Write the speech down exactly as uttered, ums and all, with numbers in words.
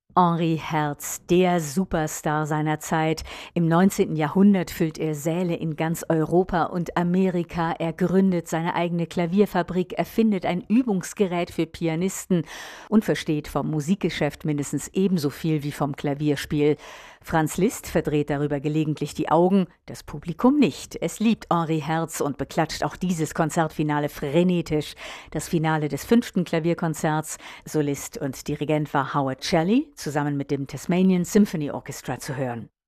Henri Herz, der Superstar seiner Zeit. Im neunzehnten. Jahrhundert füllt er Säle in ganz Europa und Amerika. Er gründet seine eigene Klavierfabrik, erfindet ein Übungsgerät für Pianisten und versteht vom Musikgeschäft mindestens ebenso viel wie vom Klavierspiel. Franz Liszt verdreht darüber gelegentlich die Augen, das Publikum nicht. Es liebt Henri Herz und beklatscht auch dieses Konzertfinale frenetisch. Das Finale des fünften Klavierkonzerts. Solist und Dirigent war Howard Shelley, zusammen mit dem Tasmanian Symphony Orchestra zu hören.